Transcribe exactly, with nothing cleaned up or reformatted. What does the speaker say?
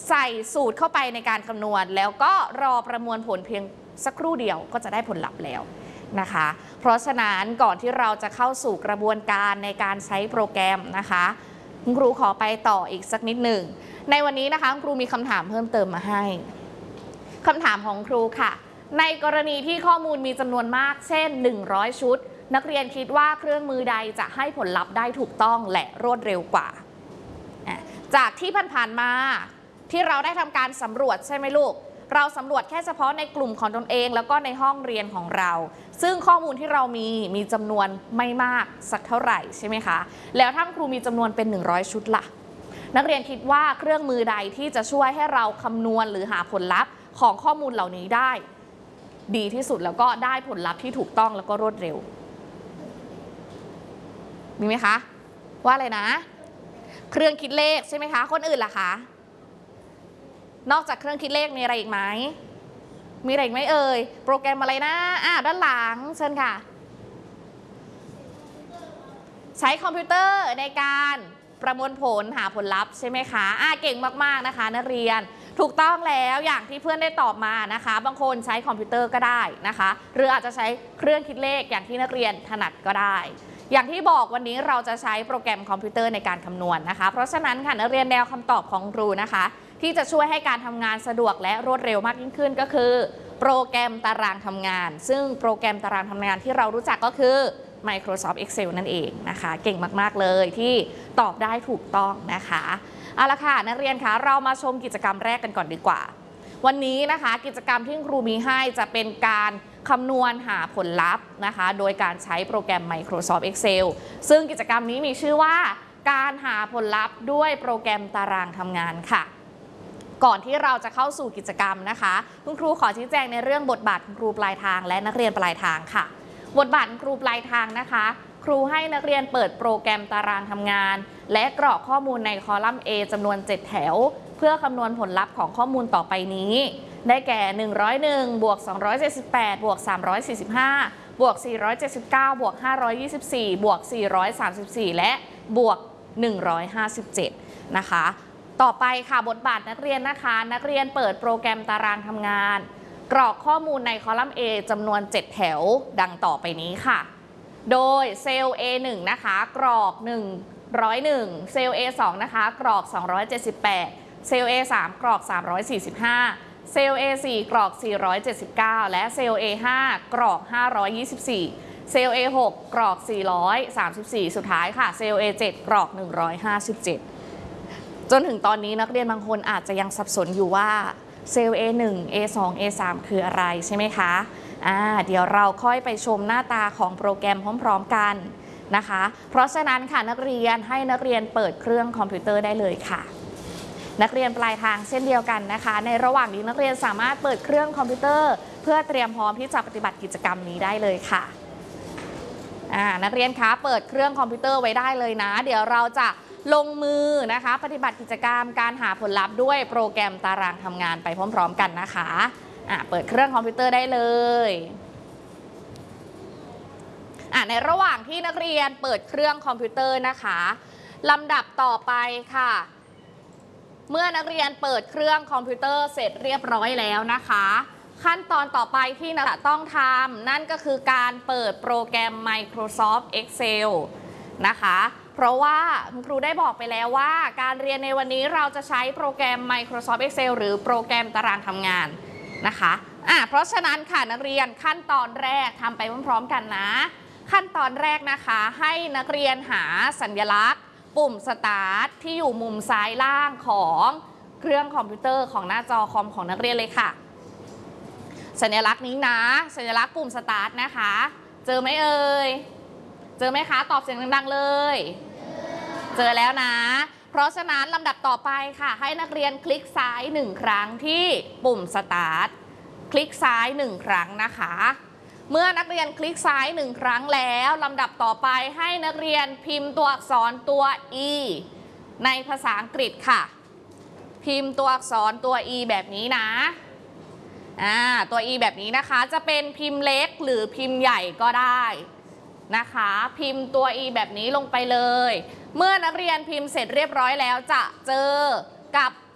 ใส่สูตรเข้าไปในการคำนวณแล้วก็รอประมวลผลเพียงสักครู่เดียวก็จะได้ผลลัพธ์แล้วนะคะเพราะฉะนั้นก่อนที่เราจะเข้าสู่กระบวนการในการใช้โปรแกรมนะคะคุณครูขอไปต่ออีกสักนิดหนึ่งในวันนี้นะคะคุณครูมีคำถามเพิ่มเติมมาให้คำถามของครูค่ะในกรณีที่ข้อมูลมีจำนวนมากเช่นหนึ่งร้อยชุดนักเรียนคิดว่าเครื่องมือใดจะให้ผลลัพธ์ได้ถูกต้องและรวดเร็วกว่าจากที่ผ่านๆมาที่เราได้ทำการสำรวจใช่ไหมลูกเราสำรวจแค่เฉพาะในกลุ่มของตนเองแล้วก็ในห้องเรียนของเราซึ่งข้อมูลที่เรามีมีจำนวนไม่มากสักเท่าไหร่ใช่ไหมคะแล้วถ้าครูมีจำนวนเป็นหนึ่งร้อยชุดล่ะนักเรียนคิดว่าเครื่องมือใดที่จะช่วยให้เราคำนวณหรือหาผลลัพธ์ของข้อมูลเหล่านี้ได้ดีที่สุดแล้วก็ได้ผลลัพธ์ที่ถูกต้องแล้วก็รวดเร็วมีไหมคะว่าอะไรนะเครื่องคิดเลขใช่ไหมคะคนอื่นล่ะคะนอกจากเครื่องคิดเลขมีอะไรอีกไหมมีอะไรอีกไหมเอ่ยโปรแกรมอะไรนะอ่าด้านหลังเชิญค่ะใช้คอมพิวเตอร์ในการประมวลผลหาผลลัพธ์ใช่ไหมคะอ่าเก่งมากๆนะคะนักเรียนถูกต้องแล้วอย่างที่เพื่อนได้ตอบมานะคะบางคนใช้คอมพิวเตอร์ก็ได้นะคะหรืออาจจะใช้เครื่องคิดเลขอย่างที่นักเรียนถนัดก็ได้อย่างที่บอกวันนี้เราจะใช้โปรแกรมคอมพิวเตอร์ในการคำนวณนะคะเพราะฉะนั้นค่ะนักเรียนแนวคำตอบของครูนะคะที่จะช่วยให้การทำงานสะดวกและรวดเร็วมากยิ่งขึ้นก็คือโปรแกรมตารางทำงานซึ่งโปรแกรมตารางทำงานที่เรารู้จักก็คือ Microsoft Excel นั่นเองนะคะเก่งมากๆเลยที่ตอบได้ถูกต้องนะคะเอาละค่ะนักเรียนคะเรามาชมกิจกรรมแรกกันก่อนดีกว่าวันนี้นะคะกิจกรรมที่ครูมีให้จะเป็นการคำนวณหาผลลัพธ์นะคะโดยการใช้โปรแกรม Microsoft Excel ซึ่งกิจกรรมนี้มีชื่อว่าการหาผลลัพธ์ด้วยโปรแกรมตารางทำงานค่ะก่อนที่เราจะเข้าสู่กิจกรรมนะคะคุณครูขอชี้แจงในเรื่องบทบาทคุณครูปลายทางและนักเรียนปลายทางค่ะบทบาทคุณครูปลายทางนะคะครูให้นักเรียนเปิดโปรแกรมตารางทำงานและกรอกข้อมูลในคอลัมน์ A จำนวนเจ็ดแถวเพื่อคำนวณผลลัพธ์ของข้อมูลต่อไปนี้ได้แก่หนึ่งร้อยเอ็ดบวกสองร้อยเจ็ดสิบแปดบวกสามร้อยสี่สิบห้าบวกสี่ร้อยเจ็ดสิบเก้าบวกห้าร้อยยี่สิบสี่บวกสี่ร้อยสามสิบสี่และบวกหนึ่งร้อยห้าสิบเจ็ดนะคะต่อไปค่ะบทบาทนักเรียนนะคะนักเรียนเปิดโปรแกรมตารางทำงานกรอกข้อมูลในคอลัมน์ A จำนวนเจ็ดแถวดังต่อไปนี้ค่ะโดยเซลล์ เอ หนึ่ง นะคะกรอกหนึ่งร้อยเอ็ดเซลล์ เอ สอง นะคะกรอกสองร้อยเจ็ดสิบแปดเซลล์ เอ สาม กรอกสามร้อยสี่สิบห้าเซลล์ เอ สี่ กรอกสี่ร้อยเจ็ดสิบเก้าและเซลล์ เอ ห้า กรอกห้าร้อยยี่สิบสี่เซลล์ เอ หก กรอกสี่ร้อยสามสิบสี่สุดท้ายค่ะเซลล์ เอ เจ็ด กรอกหนึ่งร้อยห้าสิบเจ็ดจนถึงตอนนี้นักเรียนบางคนอาจจะยังสับสนอยู่ว่าเซลล์ เอ หนึ่ง เอ สอง เอ สาม คืออะไรใช่ไหมคะอ่าเดี๋ยวเราค่อยไปชมหน้าตาของโปรแกรมพร้อมๆกันนะคะเพราะฉะนั้นค่ะนักเรียนให้นักเรียนเปิดเครื่องคอมพิวเตอร์ได้เลยค่ะนักเรียนปลายทางเช่นเดียวกันนะคะในระหว่างนี้นักเรียนสามารถเปิดเครื่องคอมพิวเตอร์เพื่อเตรียมพร้อมที่จะปฏิบัติกิจกรรมนี้ได้เลยค่ะอ่านักเรียนคะเปิดเครื่องคอมพิวเตอร์ไว้ได้เลยนะเดี๋ยวเราจะลงมือนะคะปฏิบัติกิจกรรมการหาผลลัพธ์ด้วยโปรแกรมตารางทำงานไปพร้อมๆกันนะคะอ่ะเปิดเครื่องคอมพิวเตอร์ได้เลยอ่ะในระหว่างที่นักเรียนเปิดเครื่องคอมพิวเตอร์นะคะลำดับต่อไปค่ะเมื่อนักเรียนเปิดเครื่องคอมพิวเตอร์เสร็จเรียบร้อยแล้วนะคะขั้นตอนต่อไปที่นักเรียนต้องทำนั่นก็คือการเปิดโปรแกรม Microsoft Excel นะคะเพราะว่าคุณครูได้บอกไปแล้วว่าการเรียนในวันนี้เราจะใช้โปรแกรม Microsoft Excel หรือโปรแกรมตารางทำงานนะคะอ่ะเพราะฉะนั้นค่ะนักเรียนขั้นตอนแรกทำไปพร้อมๆกันนะขั้นตอนแรกนะคะให้นักเรียนหาสัญลักษณ์ปุ่ม Start ที่อยู่มุมซ้ายล่างของเครื่องคอมพิวเตอร์ของหน้าจอคอมของนักเรียนเลยค่ะสัญลักษณ์นี้นะสัญลักษณ์ปุ่ม Start นะคะเจอไหมเอ่ยเจอไหมคะตอบเสียงดังๆเลยเจอแล้วนะเพราะฉะนั้นลำดับต่อไปค่ะให้นักเรียนคลิกซ้ายหนึ่งครั้งที่ปุ่ม Start คลิกซ้ายหนึ่งครั้งนะคะเมื่อนักเรียนคลิกซ้ายหนึ่งครั้งแล้วลำดับต่อไปให้นักเรียนพิมพ์ตัวอักษรตัว E ในภาษาอังกฤษค่ะพิมพ์ตัวอักษรตัว E แบบนี้นะอ่าตัว E แบบนี้นะคะจะเป็นพิมพ์เล็กหรือพิมพ์ใหญ่ก็ได้นะคะพิมพ์ตัว E แบบนี้ลงไปเลยเมื่อนักเรียนพิมพ์เสร็จเรียบร้อยแล้วจะเจอกับ